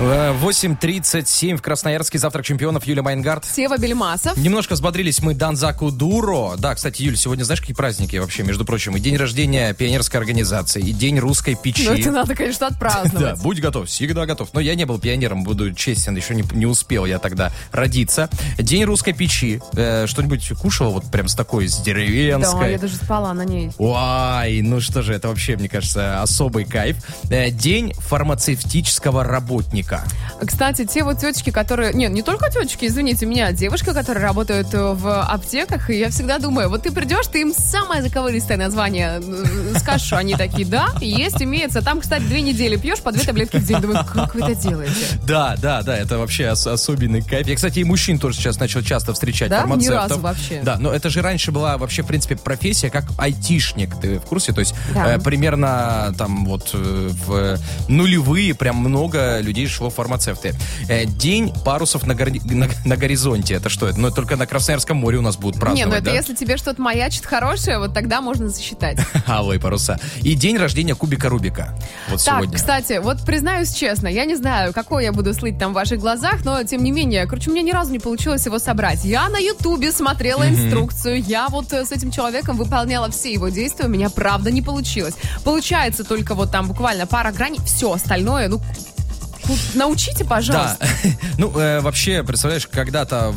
8:37 в Красноярске. Завтрак чемпионов. Юлия Майнгартт. Сева Бельмасов. Немножко взбодрились мы Данзаку Дуро. Да, кстати, Юль, сегодня знаешь, какие праздники вообще, между прочим? И день рождения пионерской организации, и день русской печи. Ну, это надо, конечно, отпраздновать. Да, будь готов, всегда готов. Но я не был пионером, буду честен, еще не успел я тогда родиться. День русской печи. Что-нибудь кушала вот прям с такой, с деревенской? Да, я даже спала на ней. Ой, ну что же, это вообще, мне кажется, особый кайф. День фармацевтического работника. Кстати, те вот тетечки, которые... Нет, не только тетечки, извините меня, девушка, которые работают в аптеках, и я всегда думаю, вот ты придешь, ты им самое заковыристое название скажешь, что они такие, да, есть, имеется. Там, кстати, 2 недели пьешь по 2 таблетки в день. Думаю, как вы это делаете? Да, это вообще особенный кайф. Я, кстати, и мужчин тоже сейчас начал часто встречать, да? фармацевтов. Ни разу вообще. Да, но это же раньше была вообще, в принципе, профессия как айтишник, ты в курсе? То есть да. Примерно там вот в нулевые прям много людей шло в фармацевты. День парусов на горизонте. Это что? Ну, только на Красноярском море у нас будут праздновать, Не, ну это да? если тебе что-то маячит хорошее, вот тогда можно засчитать. Алые паруса. И день рождения кубика Рубика. Вот так, сегодня. Кстати, вот признаюсь честно, я не знаю, какой я буду слыть там в ваших глазах, но тем не менее, короче, у меня ни разу не получилось его собрать. Я на Ютубе смотрела инструкцию, я вот с этим человеком выполняла все его действия, у меня правда не получилось. Получается только вот там буквально пара граней, все остальное, ну, научите, пожалуйста. Да. Ну, вообще, представляешь, когда-то